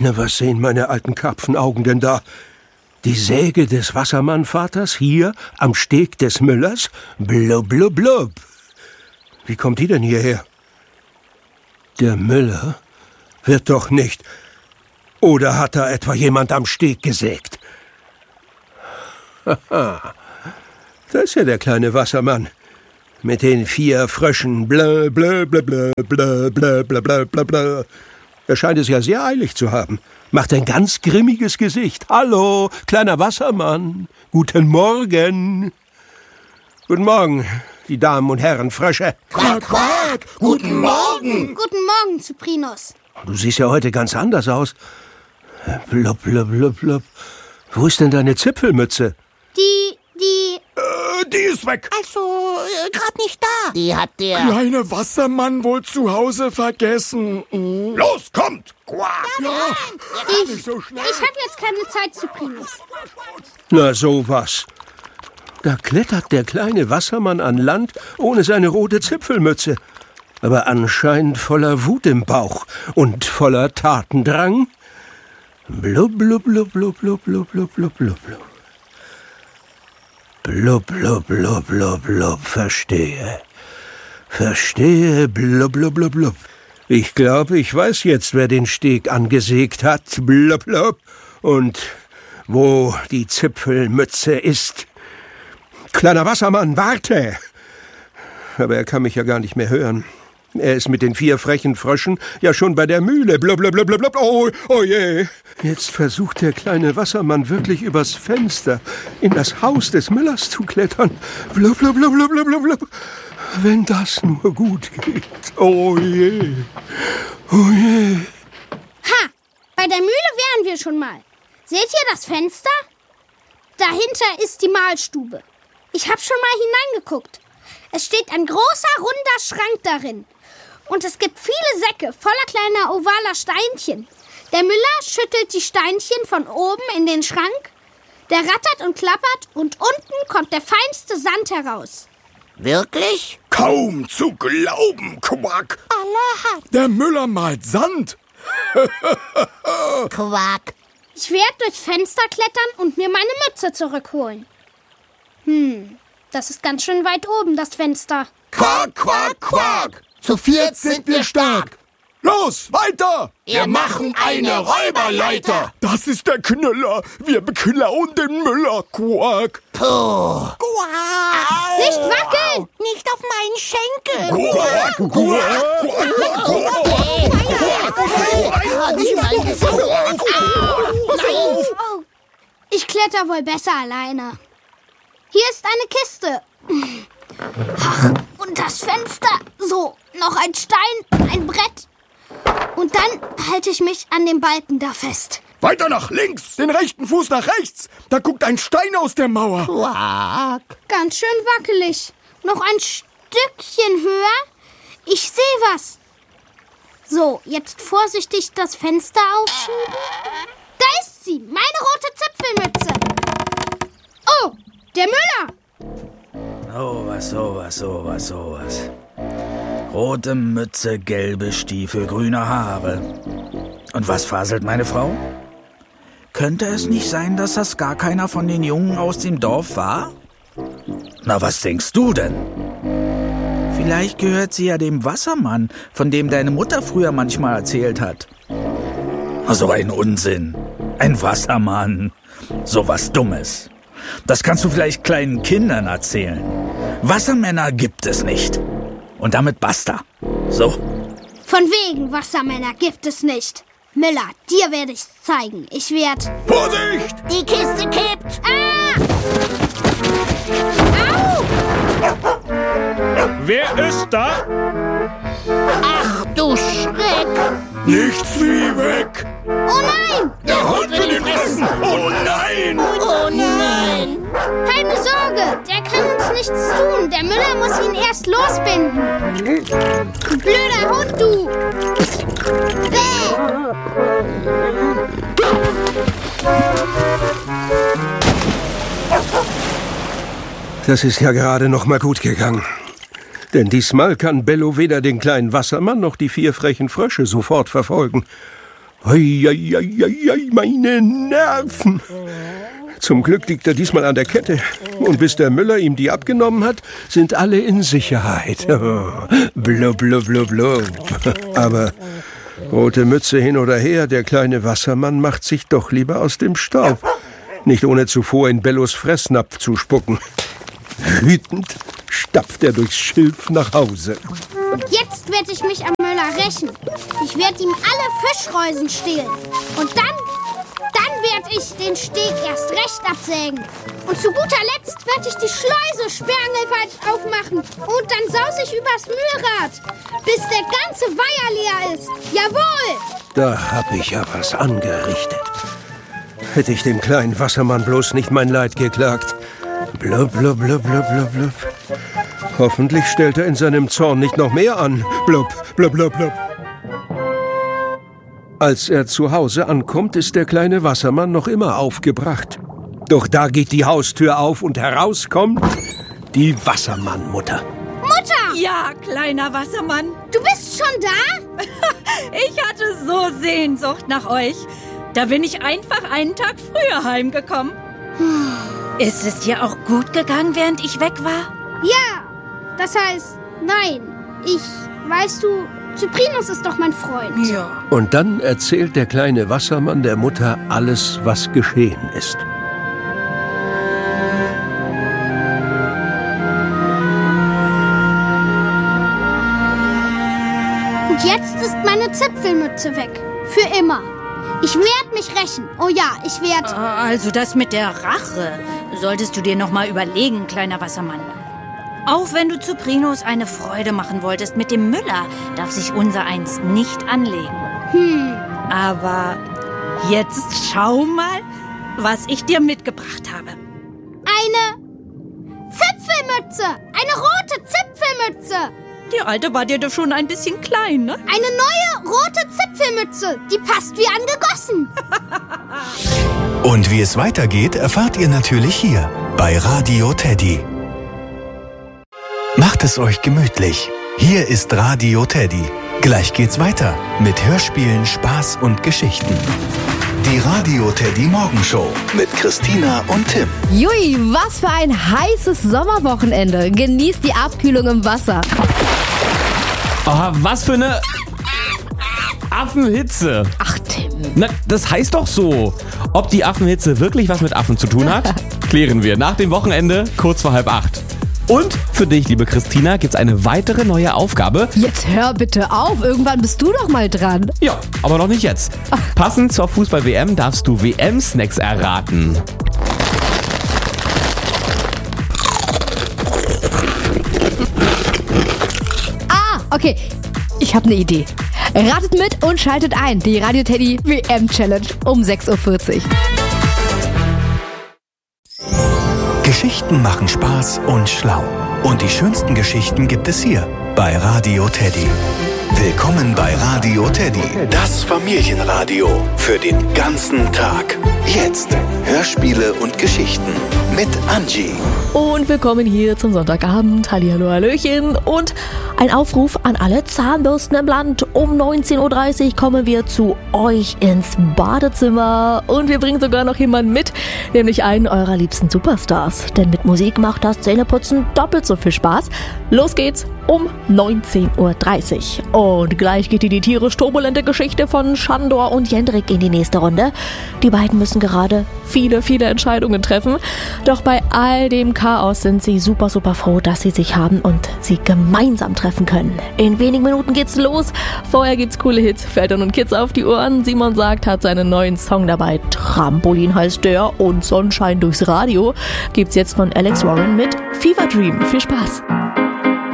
Na, was sehen meine alten Karpfenaugen denn da? Die Säge des Wassermannvaters hier am Steg des Müllers? Blub, blub, blub. Wie kommt die denn hierher? Der Müller wird doch nicht... Oder hat da etwa jemand am Steg gesägt? Haha, da ist ja der kleine Wassermann mit den 4 Fröschen. Blö, blö, blö, blö, blö, blö, blö, blö, blö, blö. Er scheint es ja sehr eilig zu haben. Macht ein ganz grimmiges Gesicht. Hallo, kleiner Wassermann. Guten Morgen. Guten Morgen, die Damen und Herren Frösche. Quack, quack. Guten Morgen. Guten Morgen, Cyprinos. Du siehst ja heute ganz anders aus. Blub, blub, blub, blub. Wo ist denn deine Zipfelmütze? Die ist weg. Also, gerade nicht da. Die hat der kleine Wassermann wohl zu Hause vergessen. Los, kommt. Quack. Ja, Ich habe jetzt keine Zeit, Cyprinos. Na, sowas. Da klettert der kleine Wassermann an Land ohne seine rote Zipfelmütze. Aber anscheinend voller Wut im Bauch und voller Tatendrang. Blub, blub, blub, blub, blub, blub, blub, blub, blub. Blub, blub, blub, blub, blub, verstehe. Verstehe, blub, blub, blub, blub. Ich glaube, ich weiß jetzt, wer den Steg angesägt hat, blub, blub, und wo die Zipfelmütze ist. Kleiner Wassermann, warte! Aber er kann mich ja gar nicht mehr hören. Er ist mit den 4 frechen Fröschen ja schon bei der Mühle. Blub, blub, blub, blub, blub. Oh, oh je. Jetzt versucht der kleine Wassermann wirklich übers Fenster in das Haus des Müllers zu klettern. Blub, blub, blub, blub, blub, blub, blub. Wenn das nur gut geht. Oh je. Oh je. Ha! Bei der Mühle wären wir schon mal. Seht ihr das Fenster? Dahinter ist die Mahlstube. Ich habe schon mal hineingeguckt. Es steht ein großer, runder Schrank darin. Und es gibt viele Säcke voller kleiner, ovaler Steinchen. Der Müller schüttelt die Steinchen von oben in den Schrank. Der rattert und klappert und unten kommt der feinste Sand heraus. Wirklich? Kaum zu glauben, Quack. Der Müller malt Sand. Quack. Ich werde durchs Fenster klettern und mir meine Mütze zurückholen. Das ist ganz schön weit oben, das Fenster. Quack, quack, quack. Zu 4 sind wir stark. Los, weiter. Wir machen eine Räuberleiter. Das ist der Knüller. Wir beklauen den Müller, Quack. Puh. Quack. Nicht wackeln! Nicht auf meinen Schenkel. Quack, Oh, ich kletter wohl besser alleine. Hier ist eine Kiste. Ach, und das Fenster. So, noch ein Stein, ein Brett. Und dann halte ich mich an dem Balken da fest. Weiter nach links, den rechten Fuß nach rechts. Da guckt ein Stein aus der Mauer. Quack. Ganz schön wackelig. Noch ein Stückchen höher. Ich sehe was. So, jetzt vorsichtig das Fenster aufschieben. Da ist sie, meine rote Zipfelmütze. Oh, der Müller. Sowas. Rote Mütze, gelbe Stiefel, grüne Haare. Und was faselt meine Frau? Könnte es nicht sein, dass das gar keiner von den Jungen aus dem Dorf war? Na, was denkst du denn? Vielleicht gehört sie ja dem Wassermann, von dem deine Mutter früher manchmal erzählt hat. So ein Unsinn. Ein Wassermann. So was Dummes. Das kannst du vielleicht kleinen Kindern erzählen. Wassermänner gibt es nicht. Und damit basta. So. Von wegen Wassermänner gibt es nicht. Müller, dir werde ich's zeigen. Ich werde... Vorsicht! Die Kiste kippt. Au! Wer ist da? Ach du Schreck. Nichts wie weg. Oh nein! Der Hund will ihn fressen. Oh nein! Oh nein. Keine Sorge, der kann uns nichts tun. Der Müller muss ihn erst losbinden. Du blöder Hund, du! Bäh! Das ist ja gerade noch mal gut gegangen. Denn diesmal kann Bello weder den kleinen Wassermann noch die 4 frechen Frösche sofort verfolgen. Ei, meine Nerven. Zum Glück liegt er diesmal an der Kette. Und bis der Müller ihm die abgenommen hat, sind alle in Sicherheit. Blub, blub, blub, blub. Aber rote Mütze hin oder her, der kleine Wassermann macht sich doch lieber aus dem Staub. Nicht ohne zuvor in Bellos Fressnapf zu spucken. Wütend stapft er durchs Schilf nach Hause. Jetzt werde ich mich am Müller rächen. Ich werde ihm alle Fischreusen stehlen. Und dann werde ich den Steg erst recht absägen. Und zu guter Letzt werde ich die Schleuse sperrangelweit aufmachen. Und dann saus ich übers Mühlrad, bis der ganze Weiher leer ist. Jawohl! Da hab ich ja was angerichtet. Hätte ich dem kleinen Wassermann bloß nicht mein Leid geklagt. Blub, blub, blub, blub, blub, blub. Hoffentlich stellt er in seinem Zorn nicht noch mehr an. Blub, blub, blub, blub. Als er zu Hause ankommt, ist der kleine Wassermann noch immer aufgebracht. Doch da geht die Haustür auf und heraus kommt die Wassermannmutter. Mutter! Ja, kleiner Wassermann. Du bist schon da? Ich hatte so Sehnsucht nach euch. Da bin ich einfach einen Tag früher heimgekommen. Ist es dir auch gut gegangen, während ich weg war? Ja, das heißt, nein. Weißt du, Cyprinus ist doch mein Freund. Ja. Und dann erzählt der kleine Wassermann der Mutter alles, was geschehen ist. Und jetzt ist meine Zipfelmütze weg. Für immer. Ich werde mich rächen. Oh ja, ich werde... Also das mit der Rache solltest du dir noch mal überlegen, kleiner Wassermann. Auch wenn du Cyprinus eine Freude machen wolltest mit dem Müller, darf sich unsereins nicht anlegen. Aber jetzt schau mal, was ich dir mitgebracht habe. Eine Zipfelmütze. Eine rote Zipfelmütze. Die alte war dir doch schon ein bisschen klein, ne? Eine neue rote Zipfelmütze. Die passt wie angegossen. Und wie es weitergeht, erfahrt ihr natürlich hier bei Radio Teddy. Macht es euch gemütlich. Hier ist Radio Teddy. Gleich geht's weiter mit Hörspielen, Spaß und Geschichten. Die Radio Teddy Morgenshow mit Christina und Tim. Jui, was für ein heißes Sommerwochenende. Genießt die Abkühlung im Wasser. Oh, was für eine Affenhitze. Ach, Tim. Na, das heißt doch so. Ob die Affenhitze wirklich was mit Affen zu tun hat, klären wir nach dem Wochenende kurz vor 7:30. Und für dich, liebe Christina, gibt's eine weitere neue Aufgabe. Jetzt hör bitte auf, irgendwann bist du doch mal dran. Ja, aber noch nicht jetzt. Passend zur Fußball-WM darfst du WM-Snacks erraten. Okay, ich habe eine Idee. Ratet mit und schaltet ein. Die Radio Teddy WM-Challenge um 6:40 Uhr. Geschichten machen Spaß und schlau. Und die schönsten Geschichten gibt es hier bei Radio Teddy. Willkommen bei Radio Teddy, das Familienradio für den ganzen Tag. Jetzt Hörspiele und Geschichten mit Angie. Und willkommen hier zum Sonntagabend. Hallihallo, Hallöchen. Und ein Aufruf an alle Zahnbürsten im Land. Um 19:30 Uhr kommen wir zu euch ins Badezimmer. Und wir bringen sogar noch jemanden mit, nämlich einen eurer liebsten Superstars. Denn mit Musik macht das Zähneputzen doppelt so viel Spaß. Los geht's um 19:30 Uhr. Und gleich geht die tierisch turbulente Geschichte von Schandor und Jendrik in die nächste Runde. Die beiden müssen gerade viele Entscheidungen treffen. Doch bei all dem Chaos sind sie super froh, dass sie sich haben und sie gemeinsam treffen können. In wenigen Minuten geht's los. Vorher gibt's coole Hits für Eltern und Kids auf die Ohren. Simon Sagt hat seinen neuen Song dabei. Trampolin heißt der und Sonnenschein durchs Radio gibt's jetzt von Alex Warren mit Fever Dream. Viel Spaß!